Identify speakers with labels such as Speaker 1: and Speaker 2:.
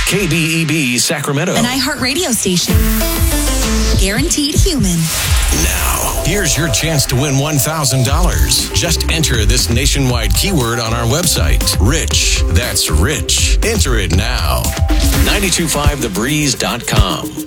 Speaker 1: KBEB Sacramento.
Speaker 2: An iHeartRadio station. Guaranteed human.
Speaker 1: Now, here's your chance to win $1,000. Just enter this nationwide keyword on our website. Rich. That's rich. Enter it now. 925thebreeze.com.